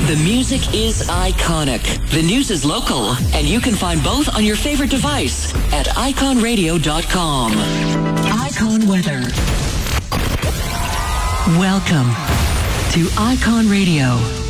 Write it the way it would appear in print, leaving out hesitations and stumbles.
The music is iconic. The news is local. And you can find both on your favorite device at iconradio.com. Icon Weather. Welcome to Icon Radio.